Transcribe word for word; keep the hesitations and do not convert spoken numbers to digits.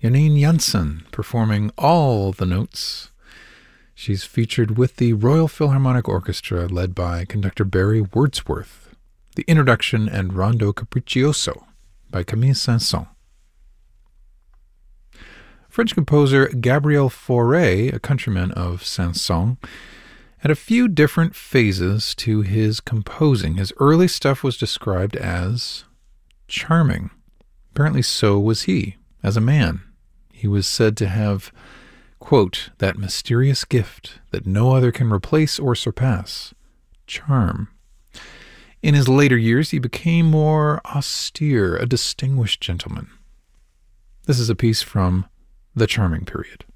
Janine Jansen performing all the notes. She's featured with the Royal Philharmonic Orchestra led by conductor Barry Wordsworth. The introduction and Rondo Capriccioso by Camille Saint-Saëns. French composer Gabriel Fauré, a countryman of Saint-Saëns, had a few different phases to his composing. His early stuff was described as charming. Apparently so was he, as a man. He was said to have, quote, that mysterious gift that no other can replace or surpass, charm. In his later years, he became more austere, a distinguished gentleman. This is a piece from The Charming Period.